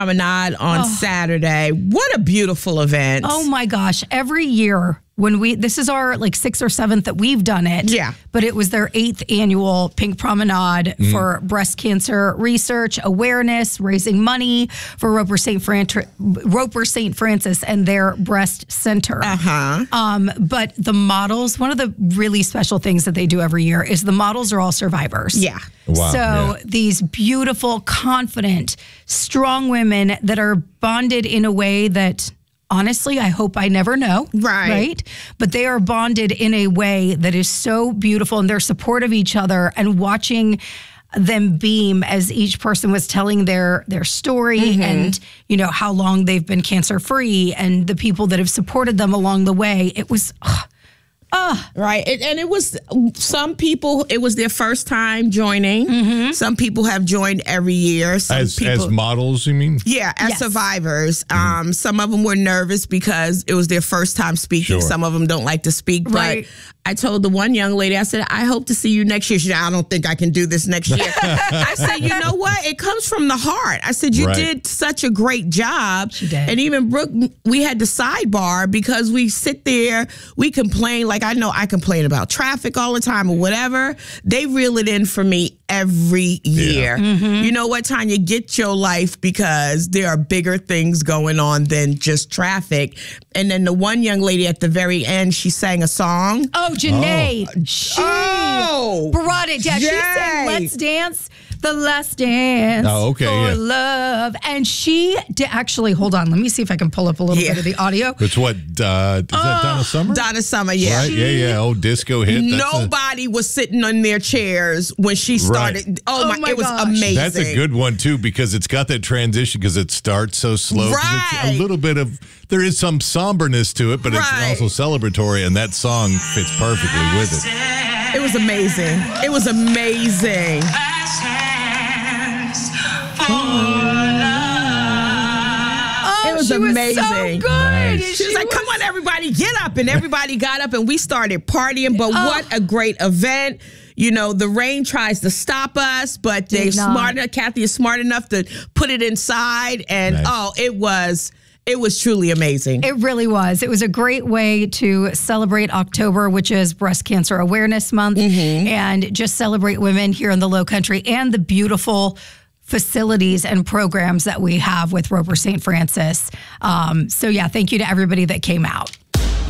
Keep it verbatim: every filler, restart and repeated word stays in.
Promenade on oh. Saturday. What a beautiful event. Oh my gosh. Every year when we, this is our like sixth or seventh that we've done it. Yeah. But it was their eighth annual Pink Promenade mm. for breast cancer research, awareness, raising money for Roper Saint Fran- Roper Saint Francis and their breast center. Uh-huh. Um, but the models, one of the really special things that they do every year is the models are all survivors. Yeah. Wow, so yeah. these beautiful, confident, strong women that are bonded in a way that, honestly, I hope I never know. Right. Right. But they are bonded in a way that is so beautiful, and they're supportive of each other, and watching them beam as each person was telling their their story mm-hmm. and, you know, how long they've been cancer free and the people that have supported them along the way. It was ugh, Uh, right. It, and it was, some people, it was their first time joining. Mm-hmm. Some people have joined every year. Some as, people, as models, you mean? Yeah, as yes. survivors. Mm-hmm. Um, some of them were nervous because it was their first time speaking. Sure. Some of them don't like to speak. Right. But I told the one young lady, I said, I hope to see you next year. She said, I don't think I can do this next year. I said, you know what? It comes from the heart. I said, you right. did such a great job. She did. And even Brooke, we had to sidebar because we sit there, we complain. Like, I know I complain about traffic all the time or whatever. They reel it in for me every year. Yeah. Mm-hmm. You know what, Tanya? Get your life, because there are bigger things going on than just traffic. And then the one young lady at the very end, she sang a song. Oh, Janae. Oh. She oh, brought it down. She sang Let's Dance, the Last Dance oh, okay, for yeah. love. And she did actually, hold on, let me see if I can pull up a little yeah. bit of the audio. It's what, uh, is that Donna Summer? Donna Summer, yeah. Right? Yeah, yeah. Oh, disco hit. That's Nobody a, was sitting on their chairs when she started. Right. Oh, Oh my, my it was gosh. amazing. That's a good one, too, because it's got that transition because it starts so slow. Right. It's a little bit of, there is some somberness to it, but Right. it's also celebratory, and that song fits perfectly with it. It was amazing. It was amazing. Oh, It was she amazing. was so good. Nice. She was like, come on, everybody, get up. And everybody got up and we started partying. But Oh. what a great event. You know, the rain tries to stop us, but they're Did not. smart enough. Kathy is smart enough to put it inside. And Nice. oh, it was, it was truly amazing. It really was. It was a great way to celebrate October, which is Breast Cancer Awareness Month, Mm-hmm. and just celebrate women here in the Low Country and the beautiful facilities and programs that we have with Roper Saint Francis. Um, so yeah, thank you to everybody that came out.